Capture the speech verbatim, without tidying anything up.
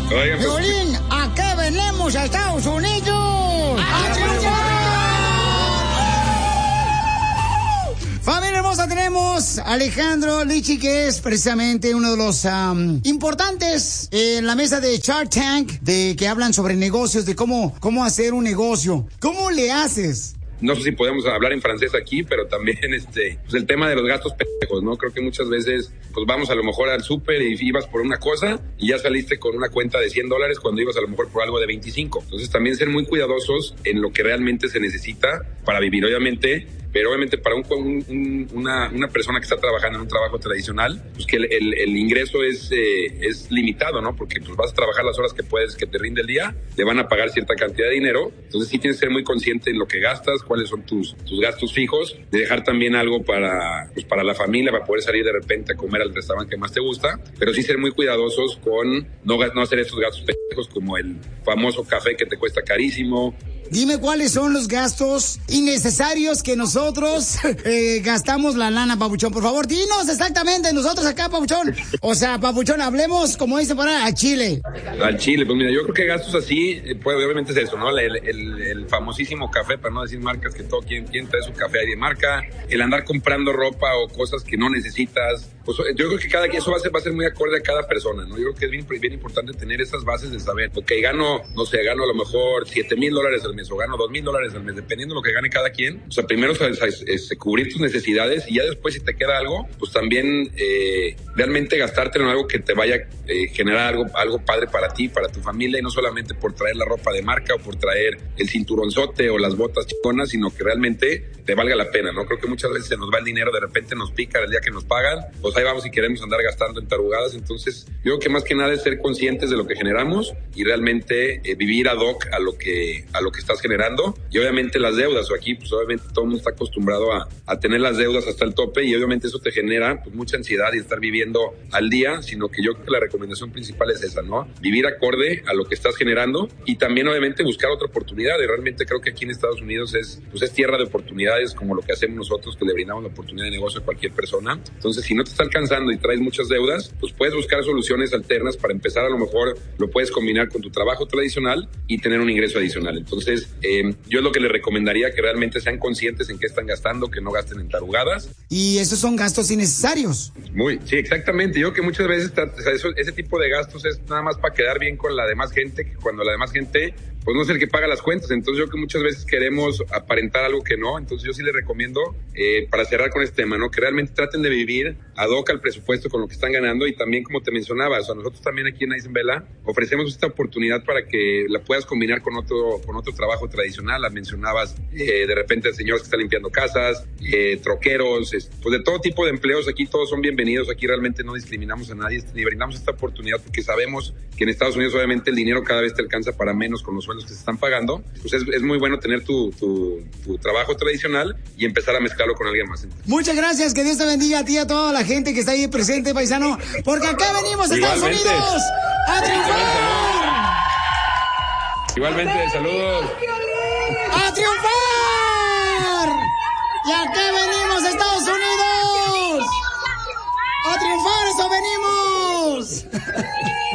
Oiga, pues... Piolín, ¿a qué venimos a Estados Unidos? ¡A triunfar! Familia hermosa, tenemos a Alejandro Lichi, que es precisamente uno de los um, importantes en la mesa de Shark Tank, de que hablan sobre negocios, de cómo, cómo hacer un negocio. ¿Cómo le haces? No sé si podemos hablar en francés aquí, pero también este, pues el tema de los gastos pendejos, ¿no? Creo que muchas veces, pues vamos a lo mejor al súper y ibas por una cosa y ya saliste con una cuenta de cien dólares cuando ibas a lo mejor por algo de veinticinco. Entonces también ser muy cuidadosos en lo que realmente se necesita para vivir, obviamente. Pero obviamente para un, un, una, una persona que está trabajando en un trabajo tradicional, pues que el, el, el ingreso es, eh, es limitado, ¿no? Porque pues vas a trabajar las horas que puedes, que te rinde el día, te van a pagar cierta cantidad de dinero. Entonces sí tienes que ser muy consciente en lo que gastas, cuáles son tus, tus gastos fijos, de dejar también algo para, pues para la familia, para poder salir de repente a comer al restaurante que más te gusta, pero sí ser muy cuidadosos con no, no hacer estos gastos pendejos como el famoso café que te cuesta carísimo. Dime cuáles son los gastos innecesarios que nosotros eh, gastamos la lana, Papuchón. Por favor, dinos exactamente nosotros acá, Papuchón. O sea, Papuchón, hablemos, como dice para a Chile. Al Chile, pues mira, yo creo que gastos así, pues obviamente es eso, ¿no? El, el, el famosísimo café, para no decir marcas, que todo quien, quien trae su café ahí de marca. El andar comprando ropa o cosas que no necesitas. Pues yo creo que cada eso va a ser, va a ser muy acorde a cada persona, ¿no? Yo creo que es bien, bien importante tener esas bases de saber, ok, gano, no sé, gano a lo mejor siete mil dólares al mes o gano dos mil dólares al mes, dependiendo de lo que gane cada quien. O sea, primero es, es, es cubrir tus necesidades y ya después, si te queda algo, pues también eh, realmente gastártelo en algo que te vaya a eh, generar algo, algo padre para ti, para tu familia, y no solamente por traer la ropa de marca o por traer el cinturonzote o las botas chiconas, sino que realmente te valga la pena, ¿no? Creo que muchas veces se nos va el dinero, de repente nos pica el día que nos pagan, pues ahí vamos y queremos andar gastando en tarugadas. Entonces yo creo que más que nada es ser conscientes de lo que generamos y realmente eh, vivir ad hoc a lo que a lo que estás generando. Y obviamente las deudas, o aquí pues obviamente todo el mundo está acostumbrado a, a tener las deudas hasta el tope, y obviamente eso te genera pues mucha ansiedad y estar viviendo al día, sino que yo creo que la recomendación principal es esa, ¿no? Vivir acorde a lo que estás generando y también obviamente buscar otra oportunidad. Y realmente creo que aquí en Estados Unidos es, pues es tierra de oportunidades, como lo que hacemos nosotros, que le brindamos la oportunidad de negocio a cualquier persona. Entonces, si no te está alcanzando y traes muchas deudas, pues puedes buscar soluciones alternas para empezar. A lo mejor lo puedes combinar con tu trabajo tradicional y tener un ingreso adicional. Entonces, eh, yo es lo que les recomendaría, que realmente sean conscientes en qué están gastando, que no gasten en tarugadas. Y esos son gastos innecesarios. Muy, sí, exactamente. Yo creo que muchas veces o sea, eso, ese tipo de gastos es nada más para quedar bien con la demás gente, que cuando la demás gente pues no es el que paga las cuentas. Entonces yo creo que muchas veces queremos aparentar algo que no. Entonces yo sí les recomiendo, eh, para cerrar con este tema, ¿no? Que realmente traten de vivir ad hoc al presupuesto con lo que están ganando. Y también, como te mencionaba, o sea, nosotros también aquí en Nice and Bella ofrecemos esta oportunidad para que la puedas combinar con otro, con otro trabajo tradicional. La mencionabas, eh, de repente señores que están limpiando casas, eh, troqueros, es, pues de todo tipo de empleos. Aquí todos son bienvenidos. Aquí realmente no discriminamos a nadie, ni brindamos esta oportunidad porque sabemos que en Estados Unidos obviamente el dinero cada vez te alcanza para menos con los sueldos que se están pagando. Pues es, es muy bueno tener tu, tu, tu trabajo tradicional y empezar a mezclarlo con alguien más. Muchas gracias, que Dios te bendiga a ti y a toda la gente que está ahí presente, paisano, porque acá venimos a Estados Igualmente. Unidos a triunfar. Igualmente, saludos. ¡A triunfar! Y acá venimos a Estados Unidos a triunfar, eso venimos.